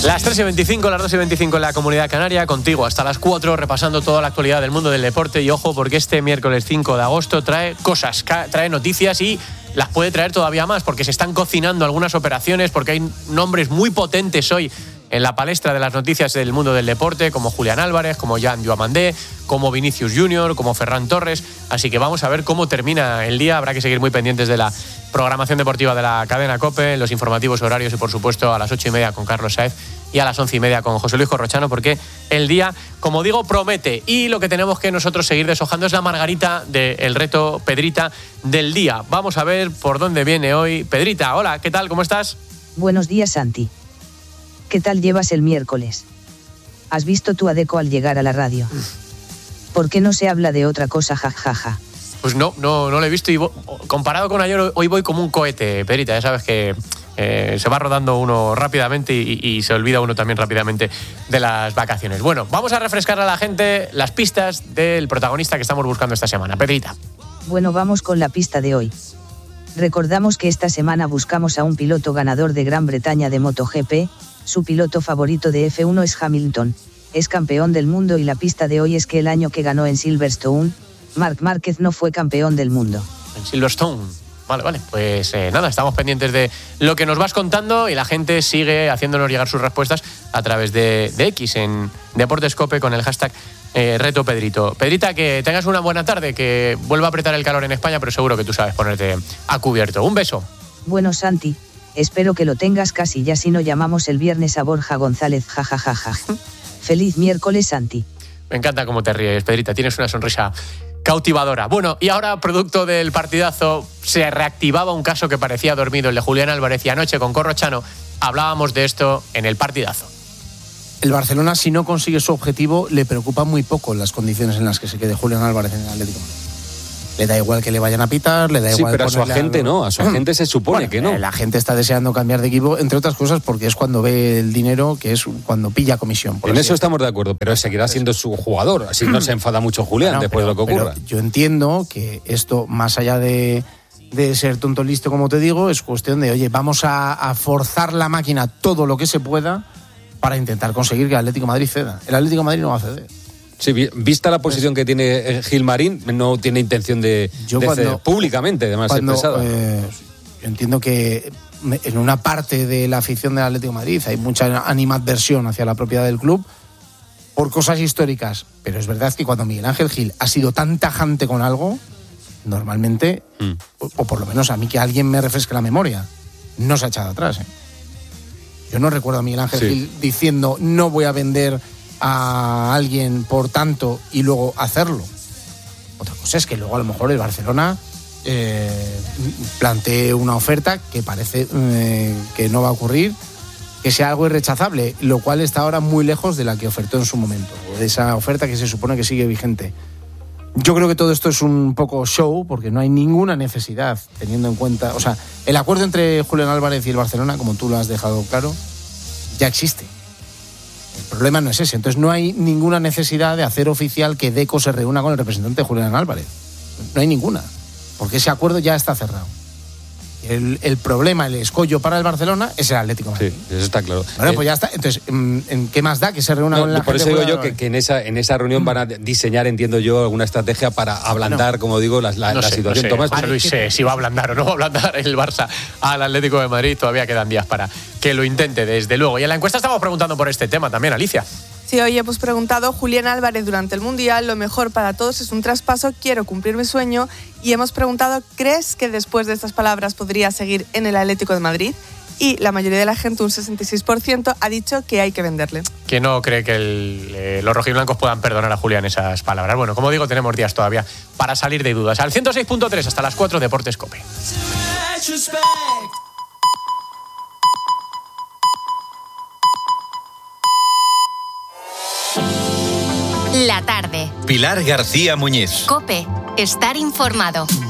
Las 3:25, las 2:25 en la Comunidad Canaria, contigo hasta las 4, repasando toda la actualidad del mundo del deporte. Y ojo, porque este miércoles 5 de agosto trae cosas, trae noticias y las puede traer todavía más, porque se están cocinando algunas operaciones, porque hay nombres muy potentes hoy en la palestra de las noticias del mundo del deporte, como Julián Álvarez, como Jan Diomandé, como Vinicius Junior, como Ferran Torres. Así que vamos a ver cómo termina el día. Habrá que seguir muy pendientes de la programación deportiva de la cadena COPE, los informativos horarios y, por supuesto, a las 8:30 con Carlos Saez y a las 11:30 con José Luis Corrochano, porque el día, como digo, promete. Y lo que tenemos que nosotros seguir deshojando es la margarita del reto Pedrita del día. Vamos a ver por dónde viene hoy. Pedrita, hola, ¿qué tal? ¿Cómo estás? Buenos días, Santi. ¿Qué tal llevas el miércoles? ¿Has visto tu adeco al llegar a la radio? ¿Por qué no se habla de otra cosa, jajaja? Pues no lo he visto y comparado con ayer, hoy voy como un cohete, Pedrita. Ya sabes que se va rodando uno rápidamente y se olvida uno también rápidamente de las vacaciones. Bueno, vamos a refrescar a la gente las pistas del protagonista que estamos buscando esta semana. Pedrita. Bueno, vamos con la pista de hoy. Recordamos que esta semana buscamos a un piloto ganador de Gran Bretaña de MotoGP. Su piloto favorito de F1 es Hamilton, es campeón del mundo y la pista de hoy es que el año que ganó en Silverstone, Marc Márquez no fue campeón del mundo. En Silverstone. Vale, pues nada, estamos pendientes de lo que nos vas contando y la gente sigue haciéndonos llegar sus respuestas a través de X en Deportes COPE con el hashtag Reto Pedrito. Pedrita, que tengas una buena tarde, que vuelva a apretar el calor en España, pero seguro que tú sabes ponerte a cubierto. Un beso. Bueno, Santi, espero que lo tengas casi ya, si no llamamos el viernes a Borja González, jajajaja. Feliz miércoles, Santi. Me encanta cómo te ríes, Pedrita, tienes una sonrisa cautivadora. Bueno, y ahora, producto del partidazo, se reactivaba un caso que parecía dormido, el de Julián Álvarez, y anoche con Corrochano hablábamos de esto en el partidazo. El Barcelona, si no consigue su objetivo, le preocupa muy poco las condiciones en las que se quede Julián Álvarez en el Atlético. Le da igual que le vayan a pitar, le da igual... Sí, pero a su agente no, a su agente se supone que no. La gente está deseando cambiar de equipo, entre otras cosas, porque es cuando ve el dinero, que es cuando pilla comisión. En eso estamos de acuerdo, pero seguirá siendo su jugador, así no se enfada mucho Julián después de lo que ocurra. Yo entiendo que esto, más allá de ser tonto listo, como te digo, es cuestión de, oye, vamos a forzar la máquina todo lo que se pueda para intentar conseguir que el Atlético de Madrid ceda. El Atlético de Madrid no va a ceder. Sí, vista la posición que tiene Gilmarín, no tiene intención de ceder públicamente, además expresada. Yo entiendo que en una parte de la afición del Atlético de Madrid hay mucha animadversión hacia la propiedad del club por cosas históricas, pero es verdad que cuando Miguel Ángel Gil ha sido tan tajante con algo, normalmente, o por lo menos a mí que alguien me refresque la memoria, no se ha echado atrás. Yo no recuerdo a Miguel Ángel Gil diciendo no voy a vender a alguien por tanto y luego hacerlo. Otra cosa es que luego a lo mejor el Barcelona plantee una oferta que parece que no va a ocurrir, que sea algo irrechazable, lo cual está ahora muy lejos de la que ofertó en su momento, de esa oferta que se supone que sigue vigente. Yo creo que todo esto es un poco show, porque no hay ninguna necesidad, teniendo en cuenta... O sea, el acuerdo entre Julián Álvarez y el Barcelona, como tú lo has dejado claro, ya existe. El problema no es ese. Entonces no hay ninguna necesidad de hacer oficial que Deco se reúna con el representante Julián Álvarez. No hay ninguna, porque ese acuerdo ya está cerrado. El problema, el escollo para el Barcelona es el Atlético de Madrid. Sí, eso está claro. Bueno, pues ya está. Entonces, ¿qué más da que se reúna con la gente? Por eso digo yo que en esa reunión van a diseñar, entiendo yo, alguna estrategia para ablandar, como digo, la situación. No sé, Tomás, Luis, si va a ablandar o no va a ablandar el Barça al Atlético de Madrid. Todavía quedan días para que lo intente, desde luego. Y en la encuesta estamos preguntando por este tema también, Alicia. Sí, hoy hemos preguntado, Julián Álvarez durante el Mundial, lo mejor para todos es un traspaso, quiero cumplir mi sueño. Y hemos preguntado, ¿crees que después de estas palabras podría seguir en el Atlético de Madrid? Y la mayoría de la gente, un 66%, ha dicho que hay que venderle. Que no cree que los rojiblancos puedan perdonar a Julián esas palabras. Bueno, como digo, tenemos días todavía para salir de dudas. Al 106.3 hasta las 4, Deportes COPE. La tarde. Pilar García Muñiz. COPE. Estar informado.